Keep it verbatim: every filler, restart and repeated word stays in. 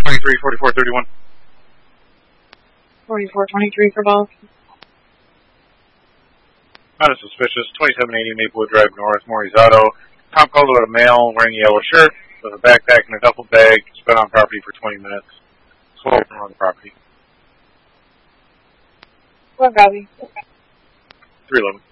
twenty-three, forty-four, thirty-one. forty-four twenty-three for both. Not as suspicious. twenty-seven eighty Maplewood Drive North, Maury's Auto. Tom called about a male wearing a yellow shirt with a backpack and a duffel bag. Spent on property for twenty minutes. Swole from on the property. What copy? three eleven.